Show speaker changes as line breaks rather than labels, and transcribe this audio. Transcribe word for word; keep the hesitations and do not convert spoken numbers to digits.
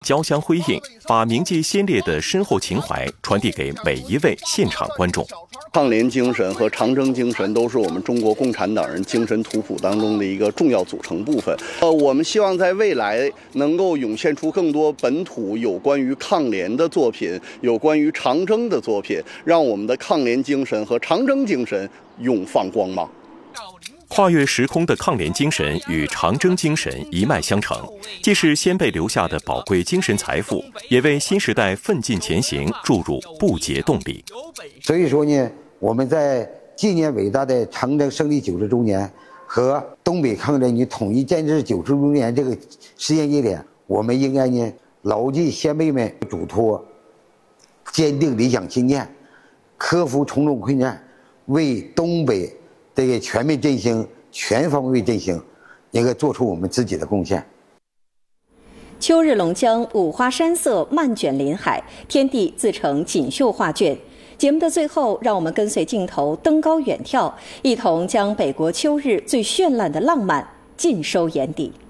交相辉映，把铭记先烈的深厚情怀传递给每一位现场观众。
抗联精神和长征精神都是我们中国共产党人精神图谱当中的一个重要组成部分。呃，我们希望在未来能够涌现出更多本土有关于抗联的作品，有关于长征的作品，让我们的抗联精神和长征精神永放光芒。
跨越时空的抗联精神与长征精神一脉相承，既是先辈留下的宝贵精神财富，也为新时代奋进前行注入不竭动力。
所以说呢，我们在纪念伟大的长征胜利九十周年和东北抗战军统一建设九十周年这个时间节点，我们应该呢牢记先辈们嘱托，坚定理想信念，克服重重困难，为东北这个全面振兴、全方位振兴，应该做出我们自己的贡献。
秋日龙江，五花山色，漫卷林海，天地自成锦绣画卷。节目的最后，让我们跟随镜头登高远眺，一同将北国秋日最绚烂的浪漫尽收眼底。